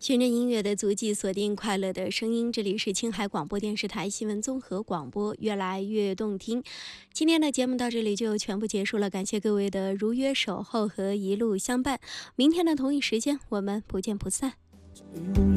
循着音乐的足迹，锁定快乐的声音。这里是青海广播电视台新闻综合广播，越来越动听。今天的节目到这里就全部结束了，感谢各位的如约守候和一路相伴。明天的同一时间，我们不见不散。